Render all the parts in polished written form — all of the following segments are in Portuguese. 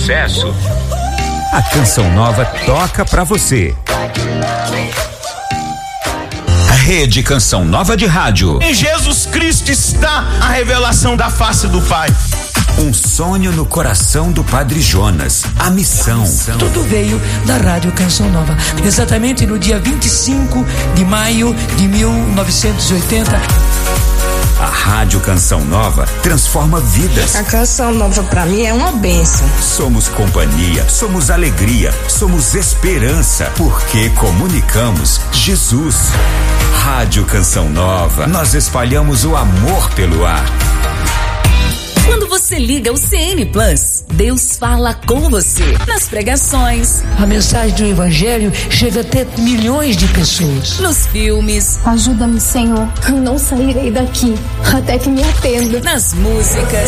sucesso, a Canção Nova toca pra você. Rede Canção Nova de Rádio. Em Jesus Cristo está a revelação da face do Pai. Um sonho no coração do Padre Jonas. A missão. Tudo veio da Rádio Canção Nova. Exatamente no dia 25 de maio de 1980. A Rádio Canção Nova transforma vidas. A Canção Nova pra mim é uma bênção. Somos companhia, somos alegria, somos esperança, porque comunicamos Jesus. Rádio Canção Nova, nós espalhamos o amor pelo ar. Quando você liga o CN Plus, Deus fala com você. Nas pregações, a mensagem do Evangelho chega até milhões de pessoas. Nos filmes, ajuda-me, Senhor, não sairei daqui até que me atenda. Nas músicas.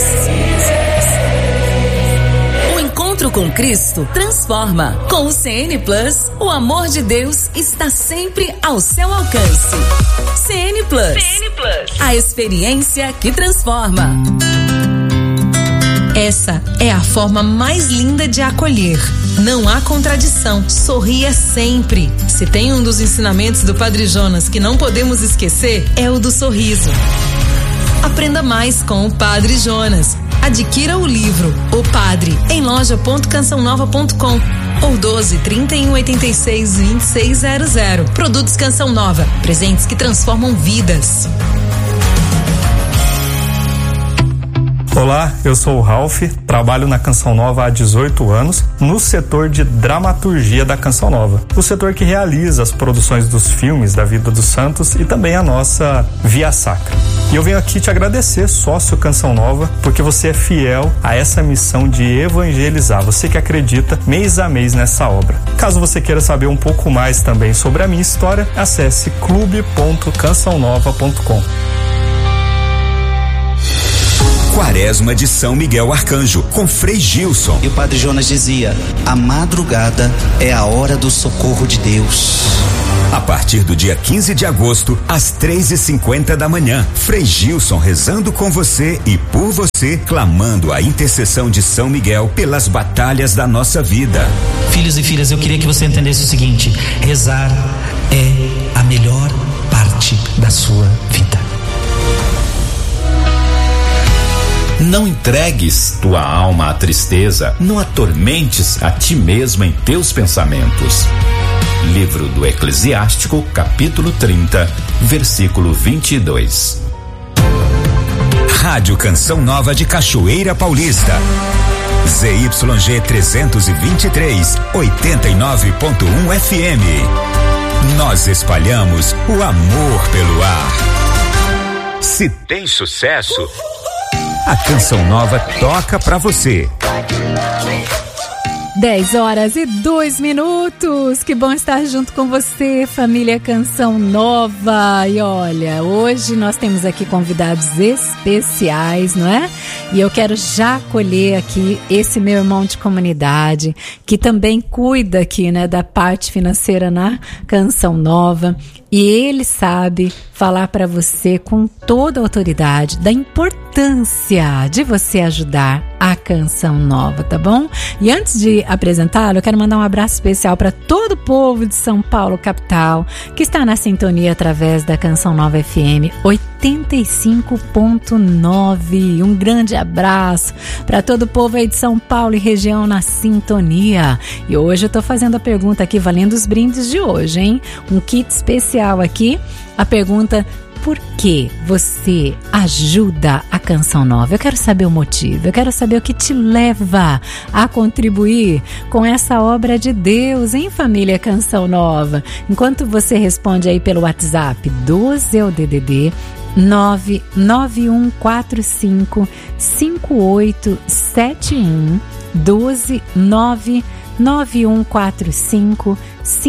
O encontro com Cristo transforma. Com o CN Plus, o amor de Deus está sempre ao seu alcance. CN Plus. CN Plus. A experiência que transforma. Essa é a forma mais linda de acolher. Não há contradição. Sorria sempre. Se tem um dos ensinamentos do Padre Jonas que não podemos esquecer, é o do sorriso. Aprenda mais com o Padre Jonas. Adquira o livro O Padre em loja.cançãonova.com ou 12 31 86 2600. Produtos Canção Nova. Presentes que transformam vidas. Olá, eu sou o Ralph, trabalho na Canção Nova há 18 anos, no setor de dramaturgia da Canção Nova, o setor que realiza as produções dos filmes da vida dos santos e também a nossa Via Sacra. E eu venho aqui te agradecer, sócio Canção Nova, porque você é fiel a essa missão de evangelizar, você que acredita mês a mês nessa obra. Caso você queira saber um pouco mais também sobre a minha história, acesse clube.cançãonova.com. Quaresma de São Miguel Arcanjo, com Frei Gilson. E o Padre Jonas dizia: a madrugada é a hora do socorro de Deus. A partir do dia 15 de agosto, às 3h50 da manhã, Frei Gilson rezando com você e por você, clamando a intercessão de São Miguel pelas batalhas da nossa vida. Filhos e filhas, eu queria que você entendesse o seguinte: rezar é a melhor parte da sua vida. Não entregues tua alma à tristeza, não atormentes a ti mesmo em teus pensamentos. Livro do Eclesiástico, capítulo 30, versículo 22. Rádio Canção Nova de Cachoeira Paulista. ZYG 323, 89.1 FM. Nós espalhamos o amor pelo ar. Se tem sucesso, a Canção Nova toca pra você. 10h02. Que bom estar junto com você, família Canção Nova. E olha, hoje nós temos aqui convidados especiais, não é? E eu quero já acolher aqui esse meu irmão de comunidade, que também cuida aqui, né, da parte financeira na Canção Nova. E ele sabe falar para você com toda a autoridade da importância de você ajudar a Canção Nova, tá bom? E antes de apresentá-lo, eu quero mandar um abraço especial para todo o povo de São Paulo, capital, que está na sintonia através da Canção Nova FM 85.9. Um grande abraço para todo o povo aí de São Paulo e região na sintonia. E hoje eu tô fazendo a pergunta aqui, valendo os brindes de hoje, hein? Um kit especial aqui. A pergunta: por que você ajuda a Canção Nova? Eu quero saber o motivo, eu quero saber o que te leva a contribuir com essa obra de Deus, hein, família Canção Nova? Enquanto você responde aí pelo WhatsApp, 12 é o DDD 99145 5871, 12 99145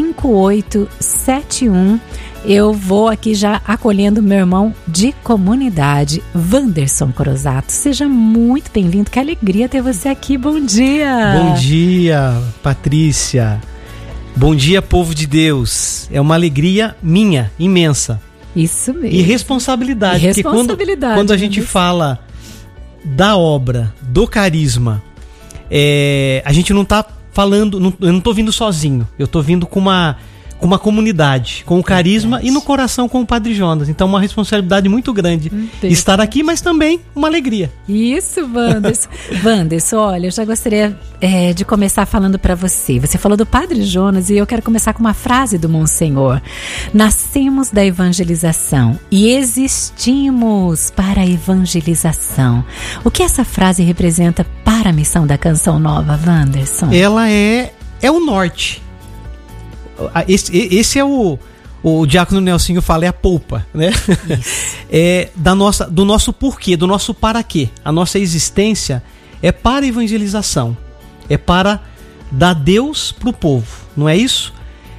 5871. Eu vou aqui já acolhendo meu irmão de comunidade, Wanderson Corozato. Seja muito bem-vindo, que alegria ter você aqui. Bom dia! Bom dia, Patrícia. Bom dia, povo de Deus. É uma alegria minha, imensa. Isso mesmo. E responsabilidade. Porque quando a gente fala da obra, do carisma, a gente não tá falando, eu não tô vindo sozinho, eu tô vindo com uma comunidade, com o carisma e no coração com o Padre Jonas. Então, uma responsabilidade muito grande estar aqui, mas também uma alegria. Isso, Wanderson. Wanderson, olha, eu já gostaria de começar falando para você. Você falou do Padre Jonas e eu quero começar com uma frase do Monsenhor. Nascemos da evangelização e existimos para a evangelização. O que essa frase representa para a missão da Canção Nova, Wanderson? Ela é o norte. Esse é o diácono Nelsinho fala, é a polpa, né? Do nosso porquê, do nosso para quê. A nossa existência é para a evangelização, é para dar Deus pro povo, não é isso?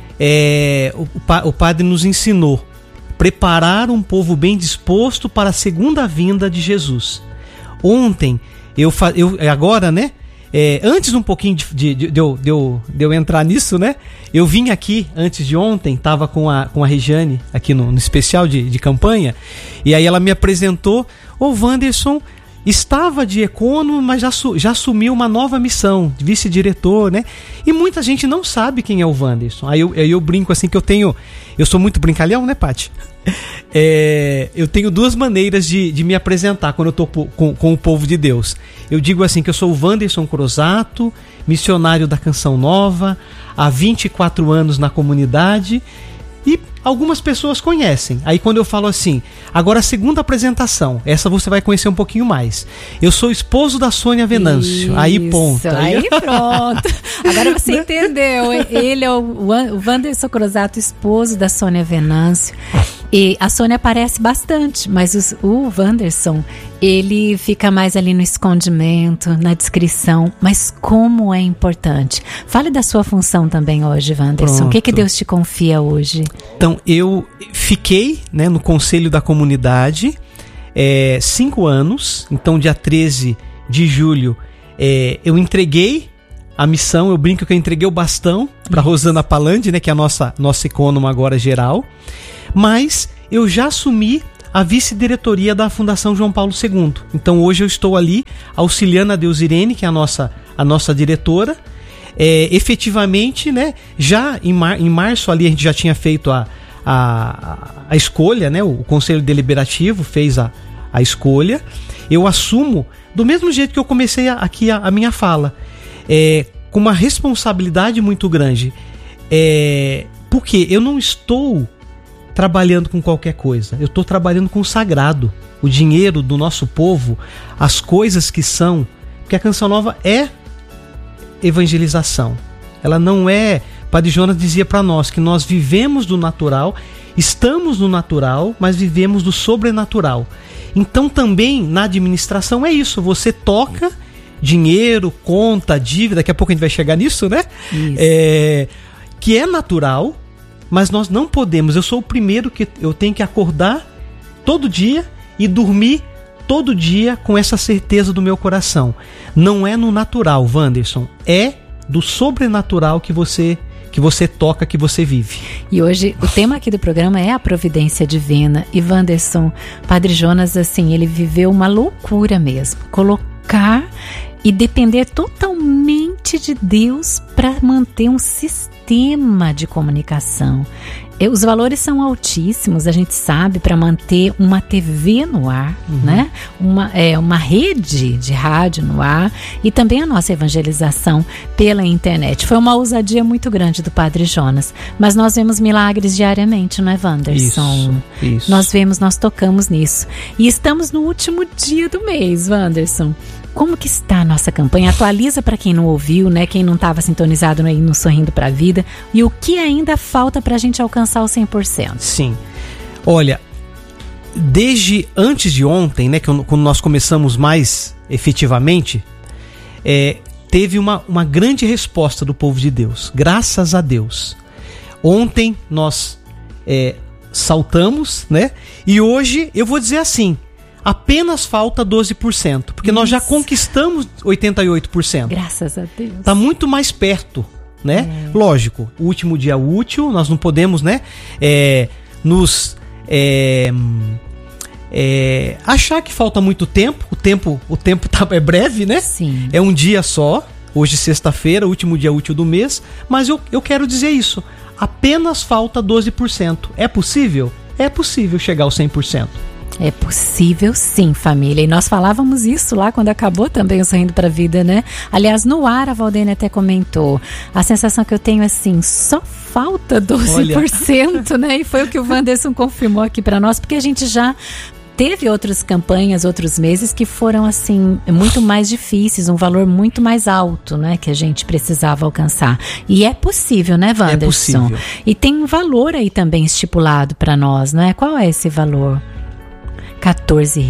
O padre nos ensinou preparar um povo bem disposto para a segunda vinda de Jesus. Ontem, agora, né? Antes um pouquinho de eu entrar nisso, né? Eu vim aqui antes de ontem, tava com a Regiane aqui no especial de campanha, e aí ela me apresentou. O Wanderson estava diácono, mas já assumiu uma nova missão, de vice-diretor, né? E muita gente não sabe quem é o Wanderson. Aí eu brinco assim que eu sou muito brincalhão, né, Paty? Eu tenho duas maneiras de me apresentar quando eu tô com o povo de Deus. Eu digo assim que eu sou o Wanderson Crosato, missionário da Canção Nova, há 24 anos na comunidade, e algumas pessoas conhecem. Aí quando eu falo assim, agora a segunda apresentação, essa você vai conhecer um pouquinho mais. Eu sou esposo da Sônia Venâncio. Isso, aí ponto. Aí pronto. Agora você entendeu. Ele é o Wanderson Crosato, esposo da Sônia Venâncio. E a Sônia aparece bastante, mas o Wanderson, ele fica mais ali no escondimento, na descrição. Mas como é importante. Fale da sua função também hoje, Wanderson. O que Deus te confia hoje? Então, eu fiquei, né, no Conselho da Comunidade 5 anos. Então, dia 13 de julho, eu entreguei a missão. Eu brinco que eu entreguei o bastão para Rosana Palandi, né, que é a nossa icônoma agora geral. Mas eu já assumi a vice-diretoria da Fundação João Paulo II. Então hoje eu estou ali auxiliando a Deusirene, que é a nossa diretora. Efetivamente, né, já em março ali a gente já tinha feito a escolha, né, o Conselho Deliberativo fez a escolha. Eu assumo do mesmo jeito que eu comecei aqui a minha fala, com uma responsabilidade muito grande, porque eu não estou trabalhando com qualquer coisa, eu estou trabalhando com o sagrado, o dinheiro do nosso povo, as coisas que são, porque a Canção Nova é evangelização, ela não é. Padre Jonas dizia para nós que nós vivemos do natural, estamos no natural, mas vivemos do sobrenatural. Então também na administração é isso, você toca dinheiro, conta, dívida, daqui a pouco a gente vai chegar nisso, né? Que é natural, mas nós não podemos. Eu sou o primeiro que eu tenho que acordar todo dia e dormir todo dia com essa certeza do meu coração. Não é no natural, Wanderson, é do sobrenatural que você toca, que você vive. E hoje o tema aqui do programa é a providência divina. E Wanderson, Padre Jonas, assim, ele viveu uma loucura mesmo. Colocar e depender totalmente de Deus para manter um sistema de comunicação. Os valores são altíssimos, a gente sabe, para manter uma TV no ar, né? Uma rede de rádio no ar e também a nossa evangelização pela internet. Foi uma ousadia muito grande do Padre Jonas, mas nós vemos milagres diariamente, não é, Wanderson? Isso. Nós vemos, nós tocamos nisso. E estamos no último dia do mês, Wanderson. Como que está a nossa campanha? Atualiza para quem não ouviu, né? Quem não estava sintonizado aí no Sorrindo para a Vida. E o que ainda falta para a gente alcançar o 100%? Sim. Olha, desde antes de ontem, né? Quando nós começamos mais efetivamente, teve uma grande resposta do povo de Deus. Graças a Deus. Ontem nós saltamos, né? E hoje eu vou dizer assim, apenas falta 12%, porque nós já conquistamos 88%. Graças a Deus. Tá muito mais perto, né? Lógico, o último dia útil, nós não podemos, né? Achar que falta muito tempo. O tempo é breve, né? Sim. É um dia só. Hoje, sexta-feira, último dia útil do mês, mas eu quero dizer isso. Apenas falta 12%. É possível? É possível chegar aos 100%. É possível sim, família. E nós falávamos isso lá quando acabou também o Sorrindo pra Vida, né? Aliás, no ar a Valdene até comentou. A sensação que eu tenho assim, só falta 12%, né? E foi o que o Wanderson confirmou aqui pra nós, porque a gente já teve outras campanhas, outros meses que foram assim, muito mais difíceis, um valor muito mais alto, né? Que a gente precisava alcançar. E é possível, né, Wanderson? É possível. E tem um valor aí também estipulado pra nós, né? Qual é esse valor? R$14.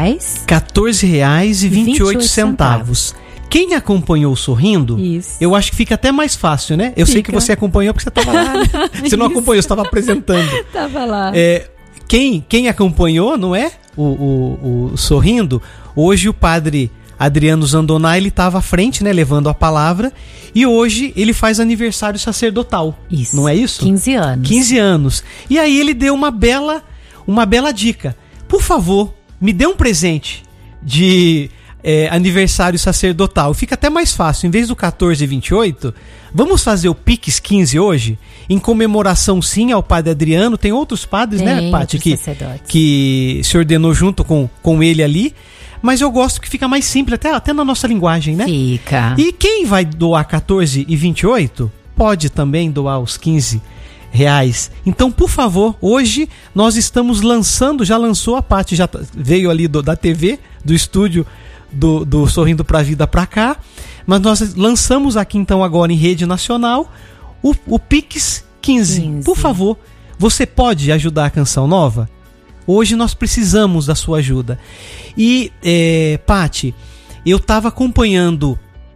R$14,28. Quem acompanhou Sorrindo, isso, eu acho que fica até mais fácil, né? Eu sei que você acompanhou porque você estava lá. Né? Você não acompanhou, você estava apresentando. Estava lá. Quem acompanhou, não é? O Sorrindo, hoje o padre Adriano Zandoná, ele estava à frente, né? Levando a palavra. E hoje ele faz aniversário sacerdotal. Isso. Não é isso? 15 anos. 15 anos. E aí ele deu uma bela dica. Por favor, me dê um presente de aniversário sacerdotal. Fica até mais fácil. Em vez do 14,28, vamos fazer o Pix 15 hoje? Em comemoração, sim, ao padre Adriano. Tem outros padres, né, Paty, que se ordenou junto com ele ali. Mas eu gosto que fica mais simples, até na nossa linguagem, né? Fica. E quem vai doar 14,28 pode também doar os 15 reais. Então, por favor, hoje nós estamos lançando, já lançou a Paty, já veio ali da TV, do estúdio do Sorrindo pra Vida pra cá, mas nós lançamos aqui então agora em rede nacional o Pix 15. Por favor, você pode ajudar a Canção Nova? Hoje nós precisamos da sua ajuda. E, Paty, eu estava acompanhando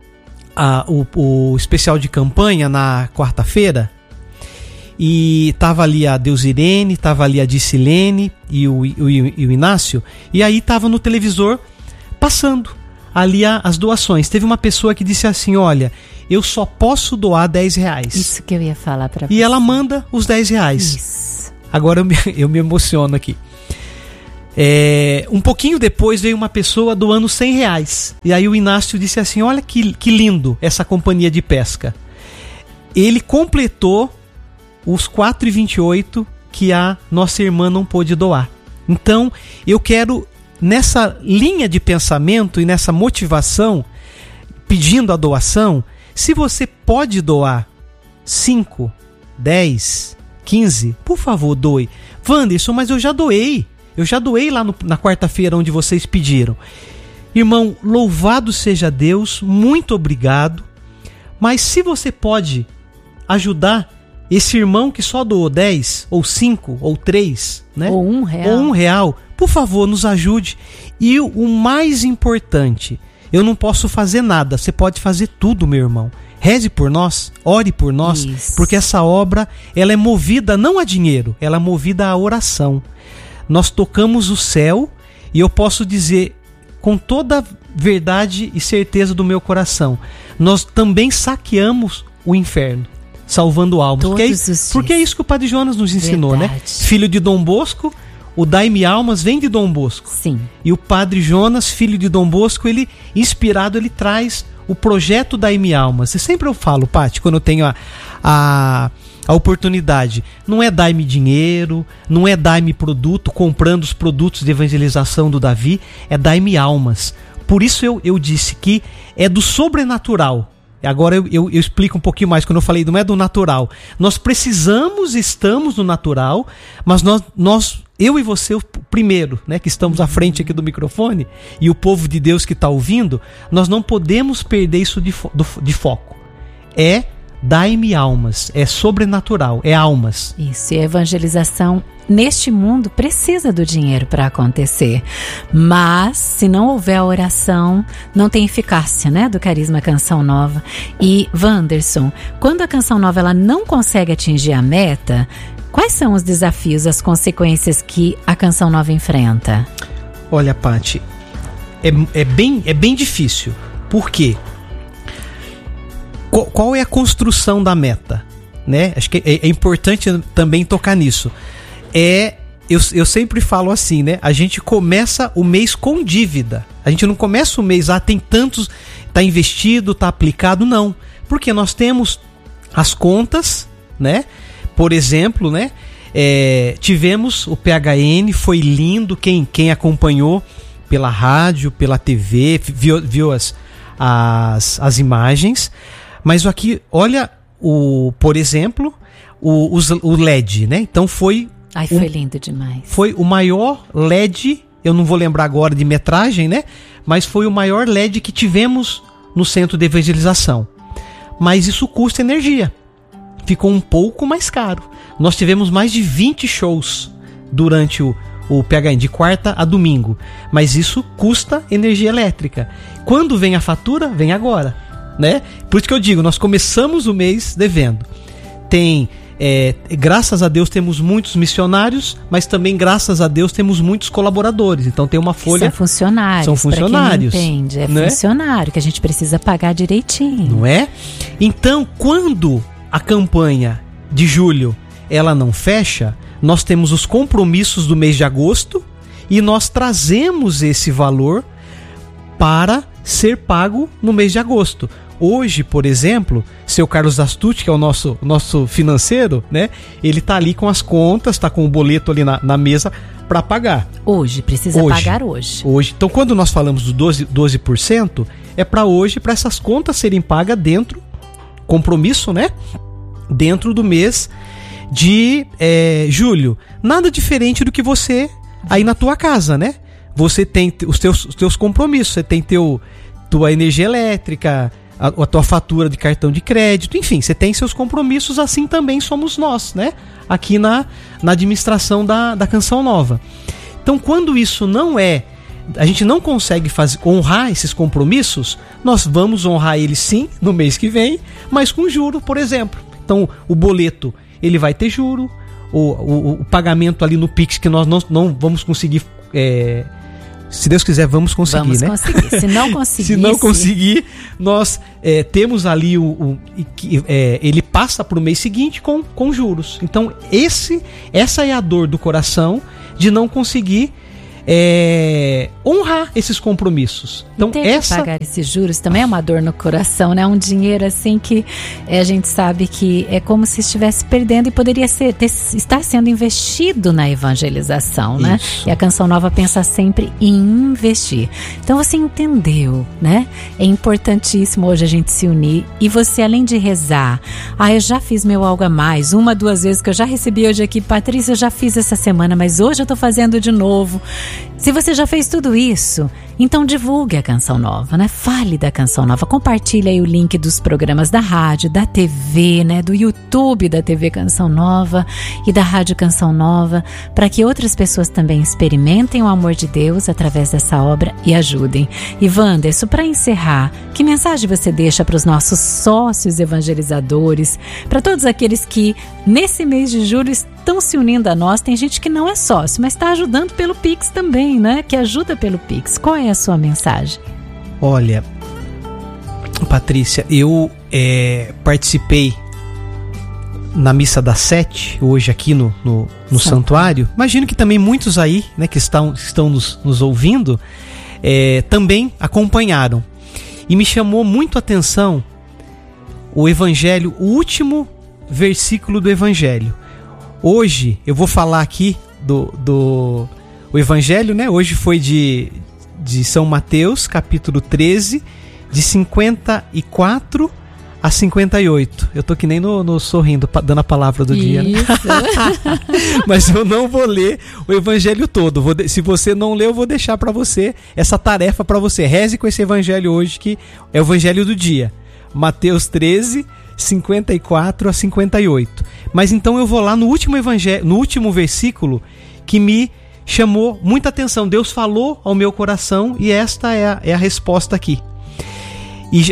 o especial de campanha na quarta-feira, e tava ali a Deusirene, tava ali a Dicilene e o Inácio, e aí tava no televisor passando ali as doações. Teve uma pessoa que disse assim: olha, eu só posso doar R$10. Isso que eu ia falar pra você. E ela manda os R$10. Isso. Agora eu me emociono aqui. Um pouquinho depois veio uma pessoa doando R$100. E aí o Inácio disse assim: olha que lindo essa companhia de pesca. Ele completou os 4,28 que a nossa irmã não pôde doar. Então, eu quero, nessa linha de pensamento e nessa motivação, pedindo a doação, se você pode doar 5, 10, 15, por favor, doe. Wanderson, mas eu já doei lá na quarta-feira onde vocês pediram. Irmão, louvado seja Deus, muito obrigado. Mas se você pode ajudar esse irmão que só doou 10, ou 5, ou 3, né? Ou R$1. Ou R$1, por favor, nos ajude. E o mais importante, eu não posso fazer nada, você pode fazer tudo, meu irmão. Reze por nós, ore por nós, isso, porque essa obra, ela é movida não a dinheiro, ela é movida a oração. Nós tocamos o céu, e eu posso dizer com toda verdade e certeza do meu coração, nós também saqueamos o inferno, salvando almas. Porque é isso que o Padre Jonas nos ensinou, verdade, né? Filho de Dom Bosco, o Dai-me Almas vem de Dom Bosco. Sim. E o Padre Jonas, filho de Dom Bosco, ele traz o projeto Dai-me Almas. E sempre eu falo, Paty, quando eu tenho a oportunidade, não é dai-me dinheiro, não é dai-me produto, comprando os produtos de evangelização do Davi, é dai-me almas. Por isso eu disse que é do sobrenatural. Agora eu explico um pouquinho mais, quando eu falei não é do natural. Nós estamos no natural, mas eu e você, o primeiro, né, que estamos à frente aqui do microfone, e o povo de Deus que está ouvindo, nós não podemos perder isso de foco. Dai-me almas, é sobrenatural, é almas. Isso, e a evangelização neste mundo precisa do dinheiro para acontecer. Mas, se não houver a oração, não tem eficácia, né, do carisma Canção Nova. E, Wanderson, quando a Canção Nova ela não consegue atingir a meta, quais são os desafios, as consequências que a Canção Nova enfrenta? Olha, Paty, é bem difícil. Por quê? Qual é a construção da meta, né? Acho que é importante também tocar nisso. Eu sempre falo assim, né? A gente começa o mês com dívida. A gente não começa o mês, tem tá investido, tá aplicado, não. Porque nós temos as contas, né? Por exemplo, né? Tivemos o PHN, foi lindo, quem acompanhou pela rádio, pela TV, viu as imagens. Mas aqui, olha, por exemplo, o LED, né? Então foi lindo demais. Foi o maior LED, eu não vou lembrar agora de metragem, né? Mas foi o maior LED que tivemos no centro de evangelização. Mas isso custa energia. Ficou um pouco mais caro. Nós tivemos mais de 20 shows durante o PHN, de quarta a domingo. Mas isso custa energia elétrica. Quando vem a fatura? Vem agora, né? Por isso que eu digo, nós começamos o mês devendo. Graças a Deus temos muitos missionários, mas também graças a Deus temos muitos colaboradores. Então tem uma folha. São funcionários. Pra quem não entende, funcionário que a gente precisa pagar direitinho. Não é? Então, quando a campanha de julho ela não fecha, nós temos os compromissos do mês de agosto e nós trazemos esse valor para ser pago no mês de agosto. Hoje, por exemplo, seu Carlos Astucci, que é o nosso financeiro, né? Ele tá ali com as contas, tá com o boleto ali na mesa para pagar. Precisa pagar hoje. Então, quando nós falamos do 12%, é para hoje, para essas contas serem pagas dentro, compromisso, né? Dentro do mês de julho. Nada diferente do que você aí na tua casa, né? Você tem os teus compromissos, você tem tua energia elétrica, a tua fatura de cartão de crédito, enfim, você tem seus compromissos, assim também somos nós, né? Aqui na administração da Canção Nova. Então, quando isso a gente não consegue honrar esses compromissos, nós vamos honrar eles sim no mês que vem, mas com juro, por exemplo. Então, o boleto, ele vai ter juro, o pagamento ali no Pix, que nós não vamos conseguir... se Deus quiser, vamos conseguir, né? Conseguir. Se não conseguir, nós temos ali ele passa para o mês seguinte com juros. Então, essa é a dor do coração de não conseguir honrar esses compromissos. Então, pagar esses juros também é uma dor no coração, né? Um dinheiro assim que a gente sabe que é como se estivesse perdendo e poderia estar sendo investido na evangelização, né? E a Canção Nova pensa sempre em investir. Então você entendeu, né? É importantíssimo hoje a gente se unir e você, além de rezar, eu já fiz meu algo a mais, 1, 2 vezes que eu já recebi hoje aqui, Patrícia, eu já fiz essa semana, mas hoje eu tô fazendo de novo. Se você já fez tudo isso, então divulgue a Canção Nova, né? Fale da Canção Nova, compartilhe aí o link dos programas da rádio, da TV, né? Do YouTube da TV Canção Nova e da Rádio Canção Nova, para que outras pessoas também experimentem o amor de Deus através dessa obra e ajudem. E Wanda, isso para encerrar, que mensagem você deixa para os nossos sócios evangelizadores, para todos aqueles que nesse mês de julho estão se unindo a nós? Tem gente que não é sócio, mas está ajudando pelo Pix também, né? Que ajuda pelo Pix. Qual é a sua mensagem? Olha, Patrícia, eu participei na missa das 7, hoje aqui no santuário. Imagino que também muitos aí, né, que estão nos ouvindo, também acompanharam. E me chamou muito a atenção o Evangelho, o último versículo do Evangelho. Hoje eu vou falar aqui do Evangelho, né? Hoje foi de São Mateus, capítulo 13, de 54 a 58. Eu tô que nem no sorrindo, dando a palavra do dia, né? Mas eu não vou ler o Evangelho todo. Se você não ler, eu vou deixar para você essa tarefa para você. Reze com esse Evangelho hoje, que é o Evangelho do dia. Mateus 13, 54 a 58. Mas então eu vou lá no último evangelho, no último versículo, que me chamou muita atenção. Deus falou ao meu coração e esta é a resposta aqui. E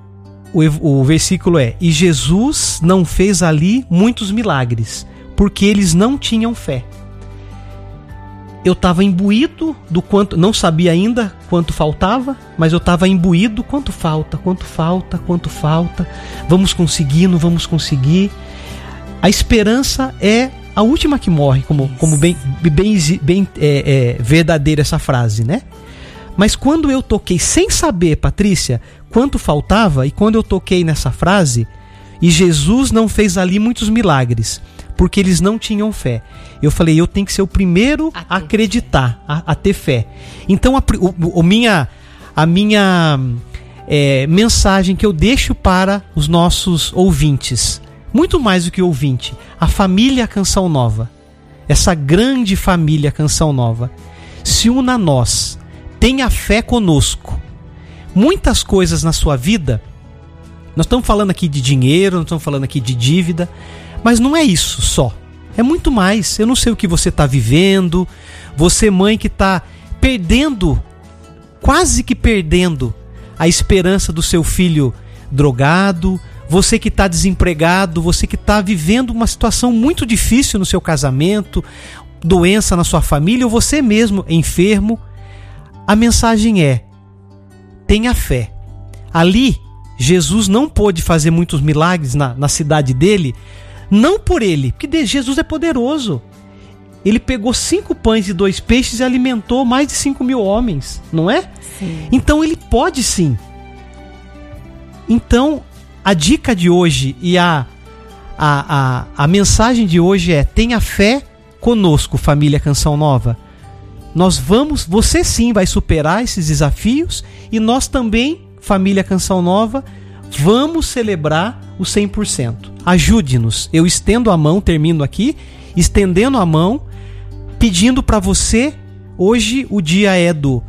o versículo é: e Jesus não fez ali muitos milagres, porque eles não tinham fé. Eu estava imbuído do quanto, não sabia ainda quanto faltava, mas eu estava imbuído, quanto falta, vamos conseguir, não vamos conseguir. A esperança é a última que morre, como bem verdadeira essa frase, né? Mas quando eu toquei, sem saber, Patrícia, quanto faltava, e quando eu toquei nessa frase, e Jesus não fez ali muitos milagres, porque eles não tinham fé. Eu falei, eu tenho que ser o primeiro a acreditar, a ter fé. Então a minha mensagem que eu deixo para os nossos ouvintes, muito mais do que ouvinte, a família Canção Nova, essa grande família Canção Nova, se una a nós, tenha fé conosco. Muitas coisas na sua vida, nós estamos falando aqui de dinheiro, nós estamos falando aqui de dívida, mas não é isso só. É muito mais. Eu não sei o que você está vivendo. Você, mãe, que está perdendo, quase que perdendo a esperança do seu filho drogado. Você que está desempregado. Você que está vivendo uma situação muito difícil no seu casamento, doença na sua família, ou você mesmo enfermo. A mensagem é: tenha fé. Ali, Jesus não pôde fazer muitos milagres na cidade dele, não por ele, porque Jesus é poderoso. Ele pegou 5 pães e 2 peixes e alimentou mais de 5.000 homens, não é? Sim. Então ele pode sim. Então a dica de hoje e a mensagem de hoje é: tenha fé conosco, família Canção Nova. Você sim vai superar esses desafios, e nós também, família Canção Nova, vamos celebrar o 100%. Ajude-nos. Eu estendo a mão, termino aqui, estendendo a mão, pedindo para você. Hoje o dia é do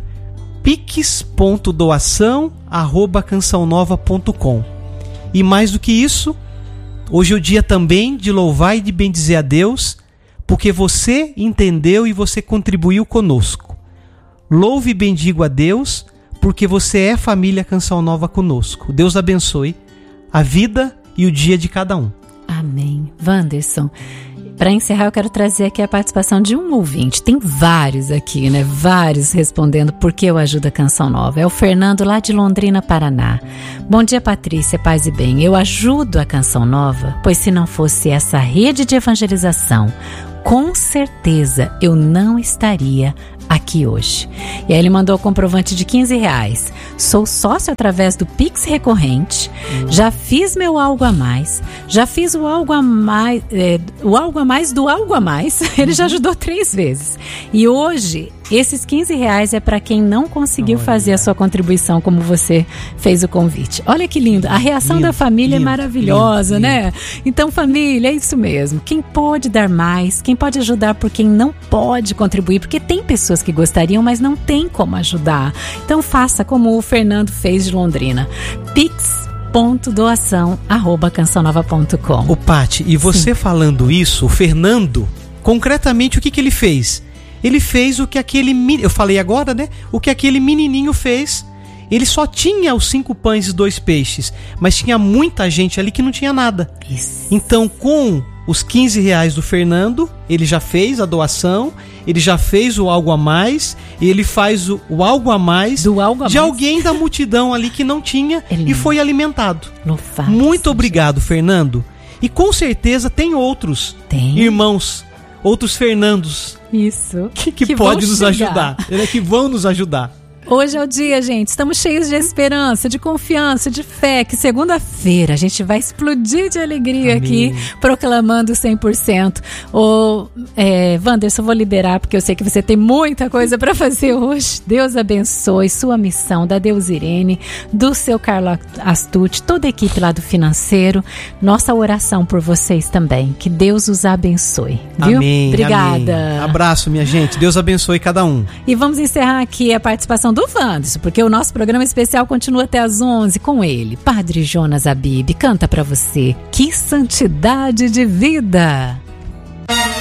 pix.doação@cançãonova.com. E mais do que isso, hoje é o dia também de louvar e de bendizer a Deus, porque você entendeu e você contribuiu conosco. Louve e bendigo a Deus, porque você é família Canção Nova conosco. Deus abençoe a vida e o dia de cada um. Amém. Wanderson, para encerrar, eu quero trazer aqui a participação de um ouvinte. Tem vários aqui, né? Vários respondendo por que eu ajudo a Canção Nova. É o Fernando, lá de Londrina, Paraná. Bom dia, Patrícia, paz e bem. Eu ajudo a Canção Nova, pois se não fosse essa rede de evangelização, com certeza eu não estaria aqui hoje. E aí ele mandou o comprovante de R$15. Sou sócio através do Pix recorrente. Já fiz meu algo a mais. Já fiz o algo a mais, o algo a mais do algo a mais. Ele já ajudou 3 vezes. E hoje esses R$15 é para quem não conseguiu fazer a sua contribuição, como você fez o convite. Olha que lindo. A reação da família é maravilhosa, né? Então, família, é isso mesmo. Quem pode dar mais, quem pode ajudar por quem não pode contribuir, porque tem pessoas que gostariam, mas não tem como ajudar. Então, faça como o Fernando fez de Londrina. pix.doação@cançãonova.com. Ô, Pati, e você falando isso, o Fernando, concretamente, o que ele fez? Ele fez o que eu falei agora, né? O que aquele menininho fez. Ele só tinha os 5 pães e 2 peixes, mas tinha muita gente ali que não tinha nada. Isso. Então, com os R$15 do Fernando, ele já fez a doação, ele já fez o algo a mais, e ele faz o algo a mais de alguém da multidão ali que não tinha e foi alimentado. Muito obrigado, Fernando. E com certeza tem outros irmãos, outros Fernandos. Isso. Que pode nos ajudar, que vão nos ajudar. Hoje é o dia, gente. Estamos cheios de esperança, de confiança, de fé. Que segunda-feira a gente vai explodir de alegria. Amém. Aqui, proclamando 100%. Wanderson, vou liberar, porque eu sei que você tem muita coisa para fazer hoje. Deus abençoe sua missão, da Deus Irene, do seu Carlos Astucci, toda a equipe lá do financeiro. Nossa oração por vocês também. Que Deus os abençoe. Viu? Amém. Obrigada. Amém. Abraço, minha gente. Deus abençoe cada um. E vamos encerrar aqui a participação do Wanderson, porque o nosso programa especial continua até às 11 com ele. Padre Jonas Abib canta pra você: Que Santidade de Vida!